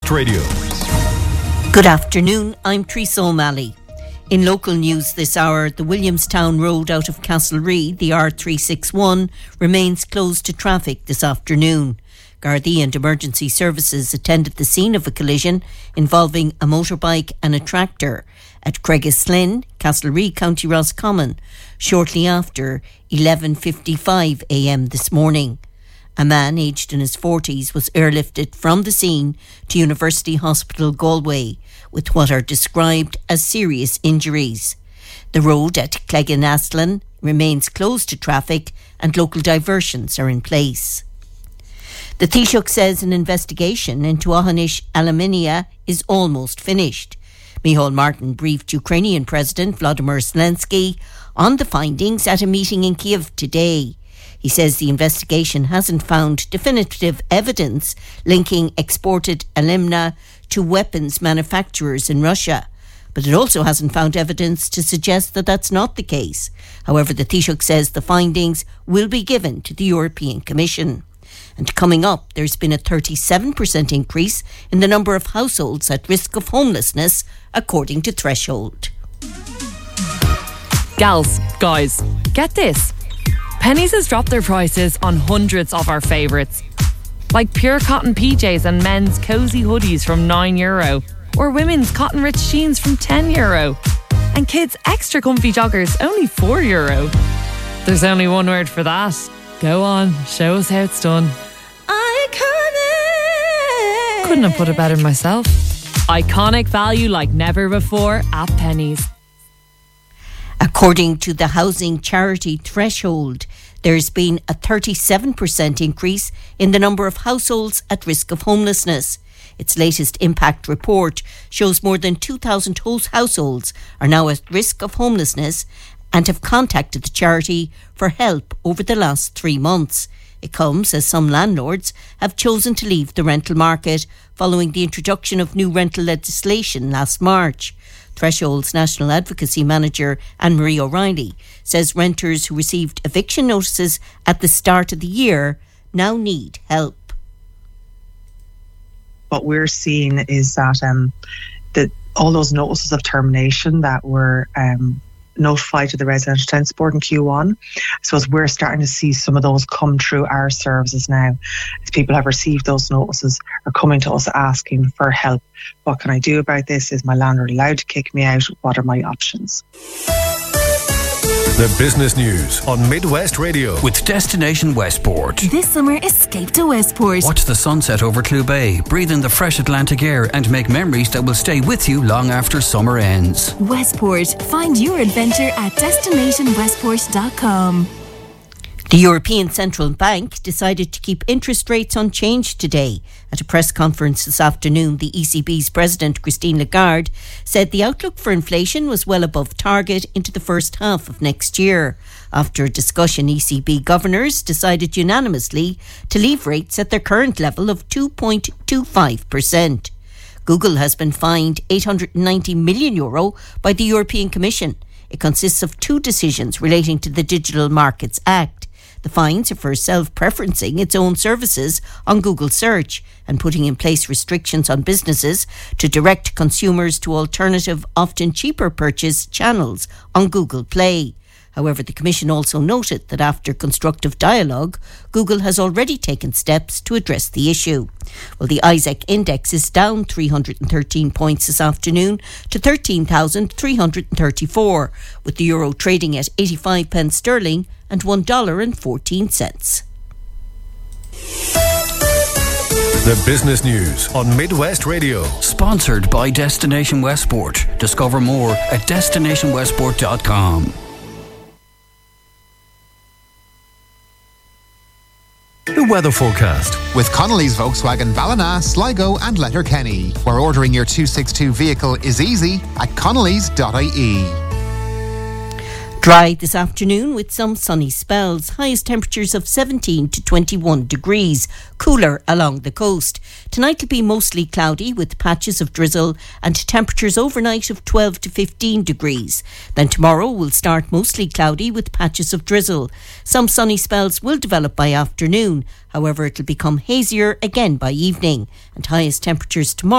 West Radio. Good afternoon, I'm Teresa O'Malley. In local news this hour, the Williamstown Road out of Castlereagh, the R361, remains closed to traffic this afternoon. Gardaí and emergency services attended the scene of a collision involving a motorbike and a tractor at Craigslyn, Castlereagh, County Roscommon, shortly after 11:55am this morning. A man aged in his 40s was airlifted from the scene to University Hospital Galway with what are described as serious injuries. The road at Clegganaslan remains closed to traffic and local diversions are in place. The Taoiseach says an investigation into Aughanish Alumina is almost finished. Micheál Martin briefed Ukrainian President Vladimir Zelensky on the findings at a meeting in Kyiv today. He says the investigation hasn't found definitive evidence linking exported alumina to weapons manufacturers in Russia. But it also hasn't found evidence to suggest that that's not the case. However, the Taoiseach says the findings will be given to the European Commission. And coming up, there's been a 37% increase in the number of households at risk of homelessness, according to Threshold. Gals, guys, get this. Penneys has dropped their prices on hundreds of our favourites, like pure cotton PJs and men's cosy hoodies from €9, or women's cotton rich jeans from €10, and kids' extra comfy joggers only €4. There's only one word for that. Go on, show us how it's done. Iconic! Couldn't have put it better myself. Iconic value like never before at Penneys. According to the housing charity Threshold, there's been a 37% increase in the number of households at risk of homelessness. Its latest impact report shows more than 2,000 households are now at risk of homelessness and have contacted the charity for help over the last 3 months. It comes as some landlords have chosen to leave the rental market following the introduction of new rental legislation last March. Threshold's National Advocacy Manager, Anne-Marie O'Reilly, says renters who received eviction notices at the start of the year now need help. What we're seeing is that all those notices of termination that were notified to the Residential Tenancy Board in Q1, I suppose we're starting to see some of those come through our services now. As people have received those notices, are coming to us asking for help. What can I do about this? Is my landlord allowed to kick me out? What are my options? The business news on Midwest Radio with Destination Westport. This summer, escape to Westport. Watch the sunset over Clew Bay, breathe in the fresh Atlantic air and make memories that will stay with you long after summer ends. Westport. Find your adventure at destinationwestport.com. The European Central Bank decided to keep interest rates unchanged today. At a press conference this afternoon, the ECB's President, Christine Lagarde, said the outlook for inflation was well above target into the first half of next year. After a discussion, ECB governors decided unanimously to leave rates at their current level of 2.25%. Google has been fined €890 million by the European Commission. It consists of 2 decisions relating to the Digital Markets Act. The fines are for self-preferencing its own services on Google Search and putting in place restrictions on businesses to direct consumers to alternative, often cheaper purchase channels on Google Play. However, the Commission also noted that after constructive dialogue, Google has already taken steps to address the issue. Well, the ISEC index is down 313 points this afternoon to 13,334, with the euro trading at 85 pence sterling and $1.14. The business news on Midwest Radio. Sponsored by Destination Westport. Discover more at destinationwestport.com. The weather forecast with Connolly's Volkswagen Ballina, Sligo and Letterkenny, where ordering your 262 vehicle is easy at connolly's.ie. Dry this afternoon with some sunny spells. Highest temperatures of 17 to 21 degrees. Cooler along the coast. Tonight will be mostly cloudy with patches of drizzle and temperatures overnight of 12 to 15 degrees. Then tomorrow will start mostly cloudy with patches of drizzle. Some sunny spells will develop by afternoon. However, it will become hazier again by evening. And highest temperatures tomorrow